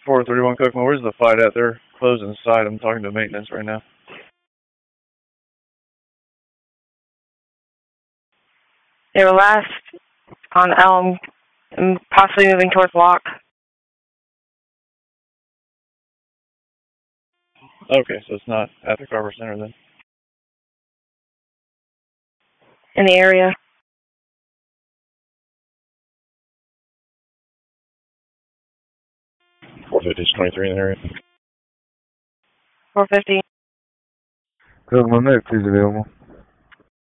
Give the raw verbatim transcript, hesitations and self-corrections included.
four three one Kokomo, where's the fight at? They're closing the site. I'm talking to maintenance right now. They were last on Elm and possibly moving towards Lock. Okay, so it's not at the Carver Center then? In the area. four fifty is twenty-three in the area. four fifty. Kokomo, next is available.